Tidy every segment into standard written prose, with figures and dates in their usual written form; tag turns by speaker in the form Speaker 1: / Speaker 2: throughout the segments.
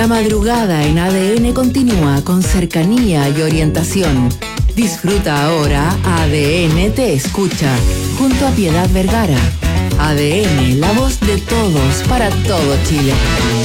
Speaker 1: La madrugada en ADN continúa con cercanía y orientación. Disfruta ahora ADN Te Escucha, junto a Piedad Vergara. ADN, la voz de todos, para todo Chile.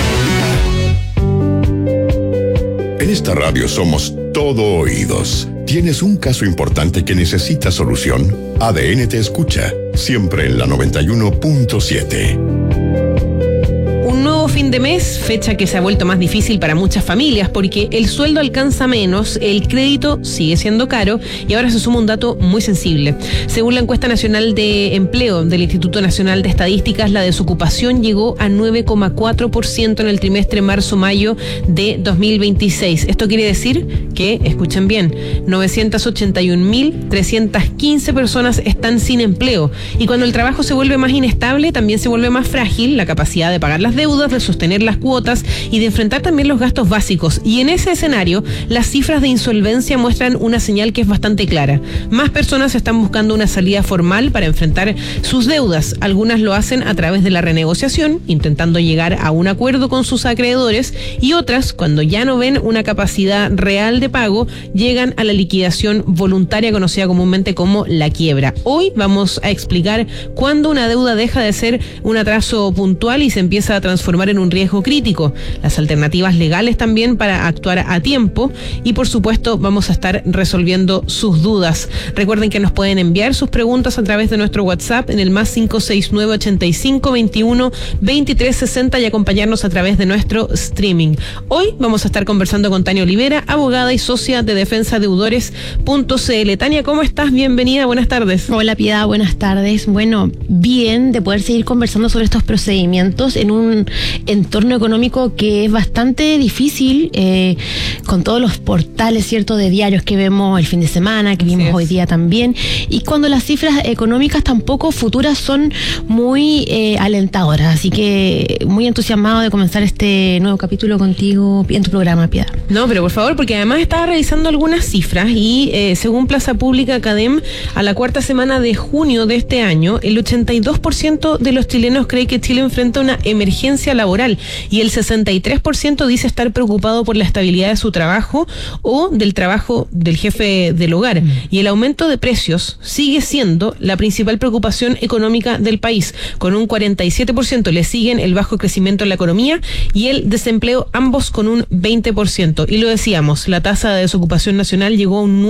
Speaker 2: En esta radio somos todo oídos. ¿Tienes un caso importante que necesita solución? ADN Te Escucha, siempre en la 91.7.
Speaker 3: Un nuevo fin de mes, fecha que se ha vuelto más difícil para muchas familias porque el sueldo alcanza menos, el crédito sigue siendo caro y ahora se suma un dato muy sensible. Según la encuesta nacional de empleo del Instituto Nacional de Estadísticas, la desocupación llegó a 9,4% en el trimestre marzo-mayo de 2026. Esto quiere decir que, escuchen bien, 981.315 personas están sin empleo. Y cuando el trabajo se vuelve más inestable, también se vuelve más frágil la capacidad de pagar las deudas, de sostener las cuotas y de enfrentar también los gastos básicos. Y en ese escenario, las cifras de insolvencia muestran una señal que es bastante clara. Más personas están buscando una salida formal para enfrentar sus deudas. Algunas lo hacen a través de la renegociación, intentando llegar a un acuerdo con sus acreedores, y otras, cuando ya no ven una capacidad real de pago, llegan a la liquidación voluntaria, conocida comúnmente como la quiebra. Hoy vamos a explicar cuándo una deuda deja de ser un atraso puntual y se empieza a transformar en un riesgo crítico, las alternativas legales también para actuar a tiempo y, por supuesto, vamos a estar resolviendo sus dudas. Recuerden que nos pueden enviar sus preguntas a través de nuestro WhatsApp en el más 569 85 21 23 60 y acompañarnos a través de nuestro streaming. Hoy vamos a estar conversando con Tania Olivera, abogada y socia de defensadeudores.cl. Tania, ¿cómo estás? Bienvenida, buenas tardes.
Speaker 4: Hola, Piedad, buenas tardes. Bueno, bien de poder seguir conversando sobre estos procedimientos en un entorno económico que es bastante difícil, con todos los portales, ¿cierto?, de diarios que vemos el fin de semana, que vimos hoy día también, y cuando las cifras económicas tampoco futuras son muy alentadoras. Así que muy entusiasmado de comenzar este nuevo capítulo contigo en tu programa, Piedad.
Speaker 3: No, pero por favor, porque además estaba revisando algunas cifras y según Plaza Pública Cadem, a la cuarta semana de junio de este año, el 82% de los chilenos cree que Chile enfrenta una emergencia laboral y el 63% dice estar preocupado por la estabilidad de su trabajo o del trabajo del jefe del hogar. Y el aumento de precios sigue siendo la principal preocupación económica del país. Con un 47% le siguen el bajo crecimiento en la economía y el desempleo, ambos con un 20%. Y lo decíamos, la tasa de desocupación nacional llegó a un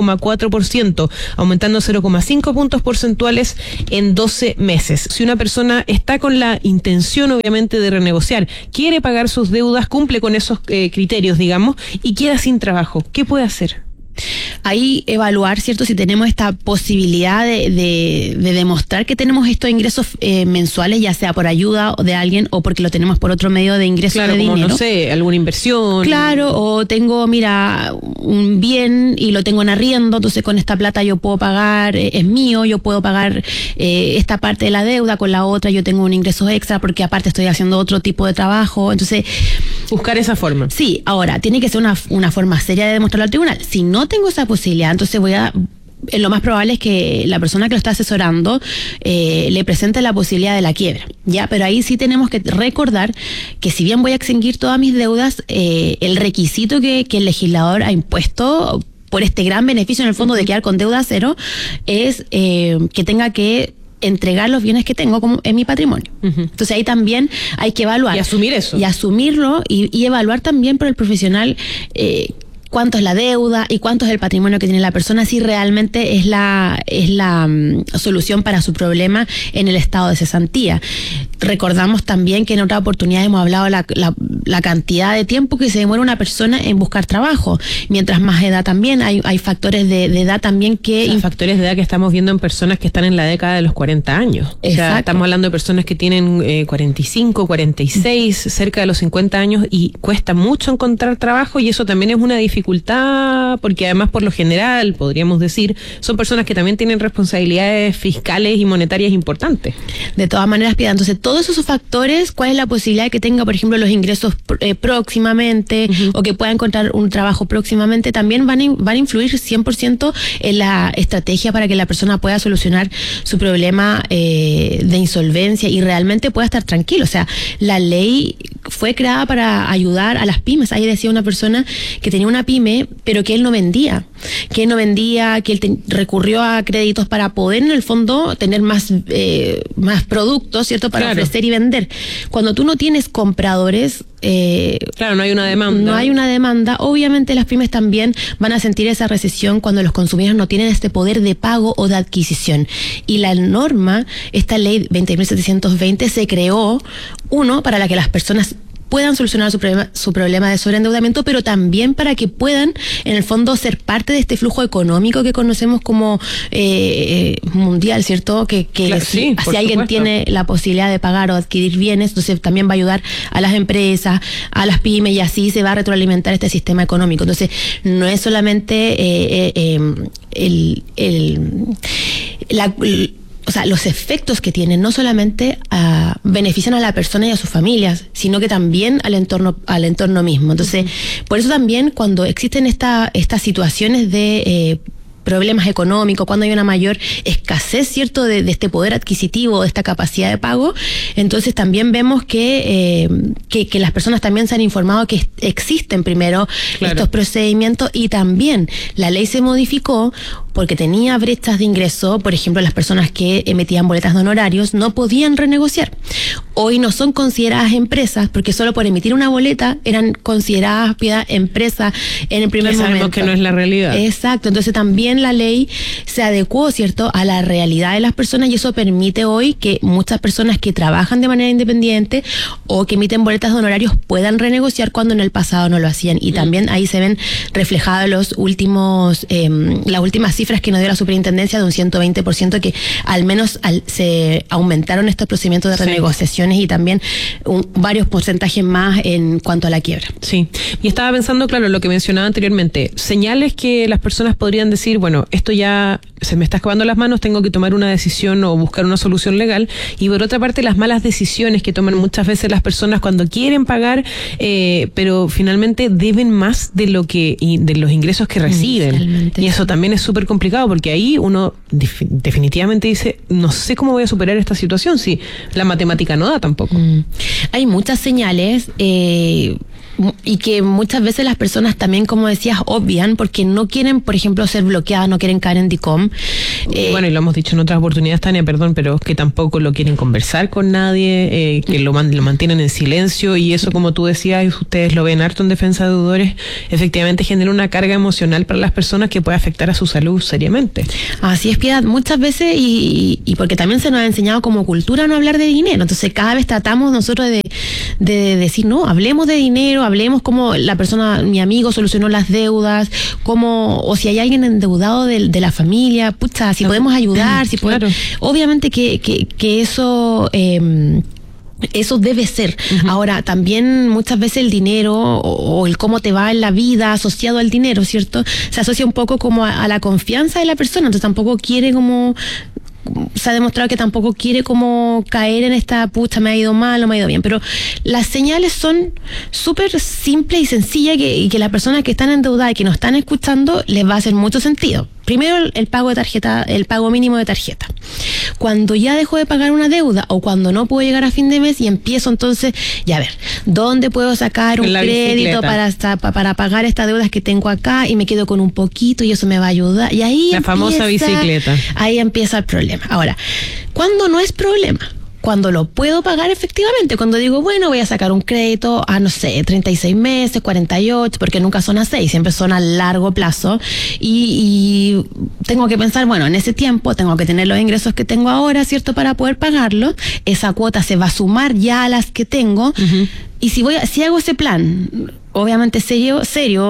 Speaker 3: 9,4%, aumentando 0,5 puntos porcentuales en 12 meses. Si una persona está con la intención, obviamente, de renegociar, quiere pagar sus deudas, cumple con esos criterios, digamos, y queda sin trabajo, ¿qué puede hacer?
Speaker 4: Ahí evaluar, ¿cierto?, si tenemos esta posibilidad de demostrar que tenemos estos ingresos mensuales, ya sea por ayuda de alguien o porque lo tenemos por otro medio de ingreso,
Speaker 3: claro,
Speaker 4: de
Speaker 3: como,
Speaker 4: dinero.
Speaker 3: No sé, alguna inversión.
Speaker 4: Claro, o tengo, mira, un bien y lo tengo en arriendo, entonces con esta plata yo puedo pagar, es mío, yo puedo pagar esta parte de la deuda, con la otra yo tengo un ingreso extra porque aparte estoy haciendo otro tipo de trabajo. Entonces,
Speaker 3: buscar esa forma.
Speaker 4: Sí, ahora, tiene que ser una forma seria de demostrarlo al tribunal. Si no tengo esa posibilidad, entonces lo más probable es que la persona que lo está asesorando le presente la posibilidad de la quiebra, ¿ya? Pero ahí sí tenemos que recordar que si bien voy a extinguir todas mis deudas, el requisito que el legislador ha impuesto por este gran beneficio en el fondo de quedar con deuda cero es que tenga que entregar los bienes que tengo como en mi patrimonio. Entonces ahí también hay que evaluar.
Speaker 3: Y asumir eso.
Speaker 4: Y asumirlo y evaluar también por el profesional cuánto es la deuda y cuánto es el patrimonio que tiene la persona, si realmente es la solución para su problema en el estado de cesantía. Recordamos también que en otra oportunidad hemos hablado la cantidad de tiempo que se demora una persona en buscar trabajo. Mientras más edad también, hay factores de edad también que...
Speaker 3: O sea, factores de edad que estamos viendo en personas que están en la década de los 40 años. Exacto. O sea, estamos hablando de personas que tienen 45, 46, cerca de los 50 años y cuesta mucho encontrar trabajo, y eso también es una dificultad porque además, por lo general, podríamos decir, son personas que también tienen responsabilidades fiscales y monetarias importantes.
Speaker 4: De todas maneras, Piedad, entonces todos esos factores, ¿cuál es la posibilidad de que tenga, por ejemplo, los ingresos próximamente, o que pueda encontrar un trabajo próximamente, también van a influir 100% en la estrategia para que la persona pueda solucionar su problema de insolvencia y realmente pueda estar tranquilo. O sea, la ley fue creada para ayudar a las pymes. Ahí decía una persona que tenía una pyme, pero que él no vendía, que él recurrió a créditos para poder en el fondo tener más productos, ¿cierto? Para ofrecer y vender. Cuando tú no tienes compradores,
Speaker 3: no hay una demanda.
Speaker 4: No hay una demanda. Obviamente las pymes también van a sentir esa recesión cuando los consumidores no tienen este poder de pago o de adquisición. Y la norma, esta ley 20.720, se creó, para la que las personas puedan solucionar su problema de sobreendeudamiento, pero también para que puedan, en el fondo, ser parte de este flujo económico que conocemos como mundial, ¿cierto? Si alguien tiene la posibilidad de pagar o adquirir bienes, entonces también va a ayudar a las empresas, a las pymes, y así se va a retroalimentar este sistema económico. Entonces, no es solamente los efectos que tienen no solamente benefician a la persona y a sus familias, sino que también al entorno mismo. Entonces, por eso también cuando existen estas situaciones de problemas económicos, cuando hay una mayor escasez, ¿cierto?, de este poder adquisitivo, de esta capacidad de pago, entonces también vemos que las personas también se han informado que existen primero estos procedimientos, y también la ley se modificó porque tenía brechas de ingreso. Por ejemplo, las personas que emitían boletas de honorarios no podían renegociar. Hoy no son consideradas empresas, porque solo por emitir una boleta eran consideradas empresas en el primer momento.
Speaker 3: Sabemos que no es la realidad.
Speaker 4: Exacto. Entonces también la ley se adecuó, ¿cierto?, a la realidad de las personas, y eso permite hoy que muchas personas que trabajan de manera independiente o que emiten boletas de honorarios puedan renegociar cuando en el pasado no lo hacían. Y también ahí se ven reflejados las últimas cifras que nos dio la superintendencia de un 120%, que al menos se aumentaron estos procedimientos de renegociaciones, y también varios porcentajes más en cuanto a la quiebra.
Speaker 3: Sí, y estaba pensando, lo que mencionaba anteriormente, señales que las personas podrían decir, bueno, esto ya se me está escapando las manos, tengo que tomar una decisión o buscar una solución legal. Y por otra parte, las malas decisiones que toman muchas veces las personas cuando quieren pagar, pero finalmente deben más de de los ingresos que reciben. Totalmente. Y eso también es súper complicado, porque ahí uno definitivamente dice, no sé cómo voy a superar esta situación si la matemática no da tampoco.
Speaker 4: Hay muchas señales y que muchas veces las personas también, como decías, obvian porque no quieren, por ejemplo, ser bloqueadas, no quieren caer en DICOM.
Speaker 3: Bueno, y lo hemos dicho en otras oportunidades, Tania, perdón, pero que tampoco lo quieren conversar con nadie, que lo mantienen en silencio, y eso, como tú decías, y ustedes lo ven harto en Defensa de Deudores, efectivamente genera una carga emocional para las personas que puede afectar a su salud seriamente.
Speaker 4: Así es, Piedad, muchas veces, y porque también se nos ha enseñado como cultura no hablar de dinero. Entonces cada vez tratamos nosotros de decir, no, hablemos de dinero, hablemos cómo la persona, mi amigo, solucionó las deudas, o si hay alguien endeudado de la familia, pucha, si podemos ayudar, si podemos. Obviamente que eso eso debe ser. Ahora, también muchas veces el dinero o el cómo te va en la vida asociado al dinero, ¿cierto?, se asocia un poco como a la confianza de la persona. Entonces tampoco quiere se ha demostrado que tampoco quiere como caer en esta, pucha, me ha ido mal o me ha ido bien. Pero las señales son súper simples y sencillas, y que las personas que están endeudadas y que nos están escuchando les va a hacer mucho sentido. Primero, el pago de tarjeta, el pago mínimo de tarjeta. Cuando ya dejo de pagar una deuda o cuando no puedo llegar a fin de mes y empiezo entonces, ya a ver, ¿dónde puedo sacar un crédito para pagar estas deudas que tengo acá? Y me quedo con un poquito y eso me va a ayudar. Y ahí
Speaker 3: la famosa bicicleta.
Speaker 4: Ahí empieza el problema. Ahora, ¿cuándo no es problema? Cuando lo puedo pagar efectivamente, cuando digo, bueno, voy a sacar un crédito a, no sé, 36 meses, 48, porque nunca son a 6, siempre son a largo plazo, y tengo que pensar, bueno, en ese tiempo tengo que tener los ingresos que tengo ahora, ¿cierto?, para poder pagarlo. Esa cuota se va a sumar ya a las que tengo, y si hago ese plan, obviamente serio,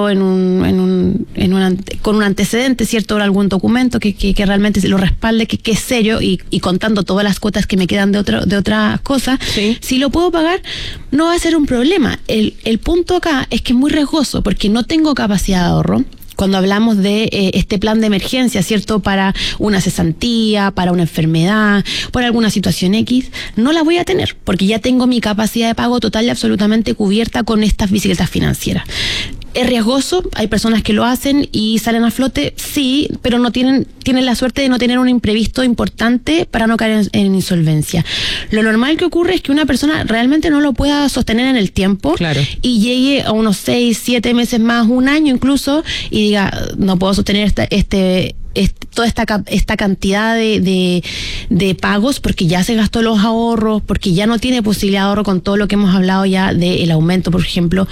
Speaker 4: con un antecedente, ¿cierto?, o algún documento que realmente lo respalde, que es serio, y contando todas las cuotas que me quedan de otras cosas, sí. Si lo puedo pagar, no va a ser un problema. El punto acá es que es muy riesgoso, porque no tengo capacidad de ahorro. cuando hablamos de este plan de emergencia, ¿cierto? Para una cesantía, para una enfermedad, por alguna situación X, no la voy a tener, porque ya tengo mi capacidad de pago total y absolutamente cubierta con estas bicicletas financieras. ¿Es riesgoso? Hay personas que lo hacen y salen a flote, sí, pero no tienen la suerte de no tener un imprevisto importante para no caer en insolvencia. Lo normal que ocurre es que una persona realmente no lo pueda sostener en el tiempo,
Speaker 3: claro,
Speaker 4: y llegue a unos 6, 7 meses más, un año incluso, y diga, no puedo sostener toda esta cantidad de pagos porque ya se gastó los ahorros, porque ya no tiene posibilidad de ahorro con todo lo que hemos hablado ya del aumento, por ejemplo,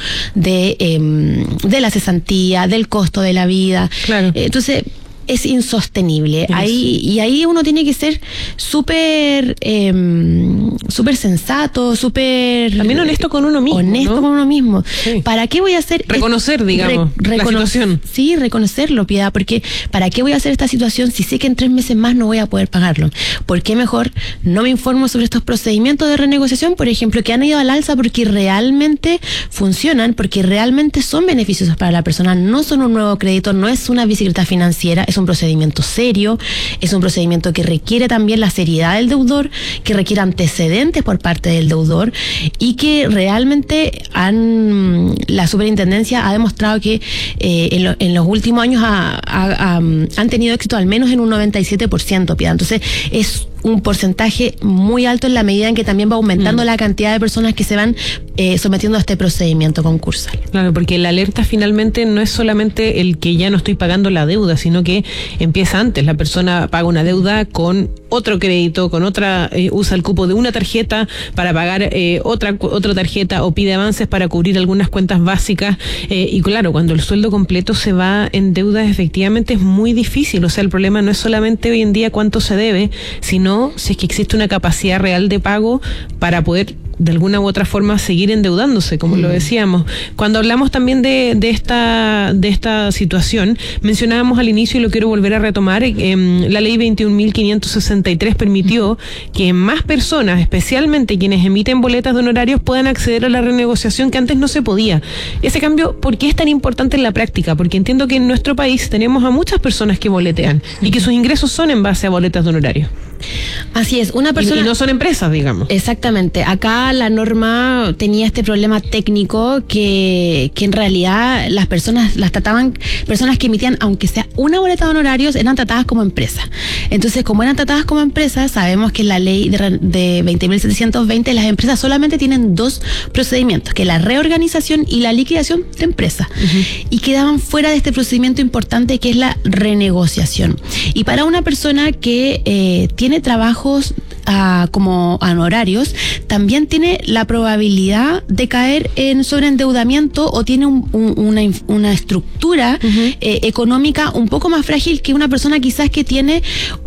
Speaker 4: de la cesantía, del costo de la vida.
Speaker 3: Claro.
Speaker 4: Entonces es insostenible. Ahí uno tiene que ser súper sensato, súper...
Speaker 3: También honesto con uno mismo.
Speaker 4: Honesto, ¿no? Con uno mismo.
Speaker 3: Sí.
Speaker 4: ¿Para qué voy a hacer...
Speaker 3: Reconocer, digamos, la situación.
Speaker 4: Sí, reconocerlo, Piedad, porque ¿para qué voy a hacer esta situación si sé que en 3 meses más no voy a poder pagarlo? ¿Por qué mejor no me informo sobre estos procedimientos de renegociación, por ejemplo, que han ido al alza porque realmente funcionan, porque realmente son beneficiosos para la persona, no son un nuevo crédito, no es una bicicleta financiera, es un procedimiento serio, es un procedimiento que requiere también la seriedad del deudor, que requiere antecedentes por parte del deudor y que realmente la superintendencia ha demostrado que en los últimos años han tenido éxito al menos en un 97%, Piedad. Entonces es un porcentaje muy alto en la medida en que también va aumentando la cantidad de personas que se van sometiendo a este procedimiento concursal.
Speaker 3: Claro, porque la alerta finalmente no es solamente el que ya no estoy pagando la deuda, sino que empieza antes. La persona paga una deuda con otro crédito, con otra, usa el cupo de una tarjeta para pagar otra tarjeta o pide avances para cubrir algunas cuentas básicas. Y claro, cuando el sueldo completo se va en deudas, efectivamente es muy difícil. O sea, el problema no es solamente hoy en día cuánto se debe, sino si es que existe una capacidad real de pago para poder de alguna u otra forma seguir endeudándose, como lo decíamos. Cuando hablamos también de esta situación, mencionábamos al inicio y lo quiero volver a retomar, la ley 21.563 permitió que más personas, especialmente quienes emiten boletas de honorarios, puedan acceder a la renegociación que antes no se podía. Ese cambio, ¿por qué es tan importante en la práctica? Porque entiendo que en nuestro país tenemos a muchas personas que boletean y que sus ingresos son en base a boletas de honorarios.
Speaker 4: Así es, una persona...
Speaker 3: Y no son empresas, digamos.
Speaker 4: Exactamente. Acá la norma tenía este problema técnico que en realidad las personas las trataban, personas que emitían, aunque sea una boleta de honorarios, eran tratadas como empresas. Entonces, como eran tratadas como empresas, sabemos que en la ley de 20.720 las empresas solamente tienen 2 procedimientos, que es la reorganización y la liquidación de empresas. Y quedaban fuera de este procedimiento importante que es la renegociación. Y para una persona que tiene trabajos como honorarios, también tiene la probabilidad de caer en sobreendeudamiento o tiene una estructura económica un poco más frágil que una persona quizás que tiene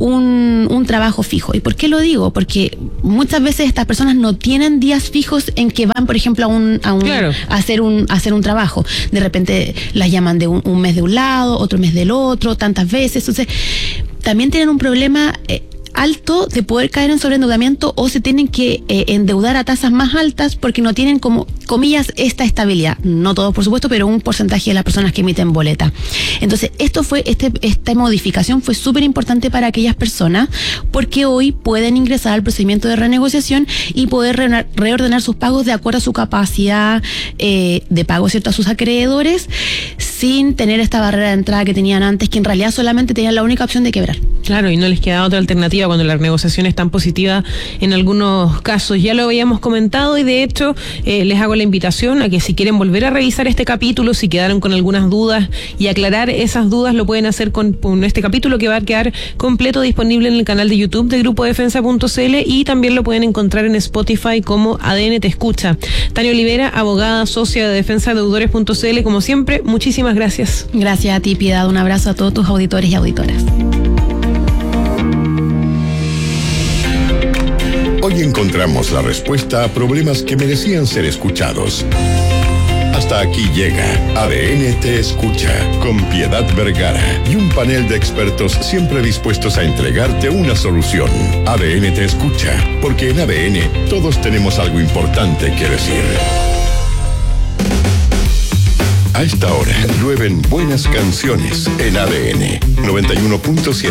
Speaker 4: un trabajo fijo. ¿Y por qué lo digo? Porque muchas veces estas personas no tienen días fijos en que van, por ejemplo,
Speaker 3: claro,
Speaker 4: a hacer un trabajo. De repente las llaman de un mes de un lado, otro mes del otro, tantas veces. Entonces, también tienen un problema alto de poder caer en sobreendeudamiento o se tienen que endeudar a tasas más altas porque no tienen, como comillas, esta estabilidad. No todos, por supuesto, pero un porcentaje de las personas que emiten boleta. Entonces, esta modificación fue súper importante para aquellas personas porque hoy pueden ingresar al procedimiento de renegociación y poder reordenar sus pagos de acuerdo a su capacidad de pago, ¿cierto?, a sus acreedores, sin tener esta barrera de entrada que tenían antes, que en realidad solamente tenían la única opción de quebrar.
Speaker 3: Claro, y no les queda otra alternativa cuando la renegociación es tan positiva en algunos casos. Ya lo habíamos comentado y de hecho les hago la invitación a que si quieren volver a revisar este capítulo, si quedaron con algunas dudas y aclarar esas dudas, lo pueden hacer con este capítulo que va a quedar completo disponible en el canal de YouTube de grupodefensa.cl y también lo pueden encontrar en Spotify como ADN Te Escucha. Tania Olivera, abogada socia de defensadeudores.cl, como siempre, muchísimas gracias.
Speaker 4: Gracias a ti, Piedad. Un abrazo a todos tus auditores y auditoras.
Speaker 2: Hoy encontramos la respuesta a problemas que merecían ser escuchados. Hasta aquí llega ADN Te Escucha, con Piedad Vergara y un panel de expertos siempre dispuestos a entregarte una solución. ADN Te Escucha, porque en ADN todos tenemos algo importante que decir. A esta hora llueven buenas canciones en ADN 91.7.